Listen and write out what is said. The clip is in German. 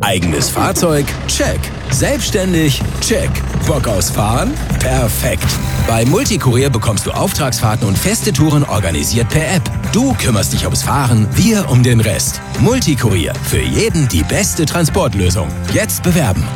Eigenes Fahrzeug? Check. Selbstständig? Check. Bock aufs Fahren? Perfekt. Bei Multicurier bekommst du Auftragsfahrten und feste Touren organisiert per App. Du kümmerst dich ums Fahren, wir um den Rest. Multicurier. Für jeden die beste Transportlösung. Jetzt bewerben.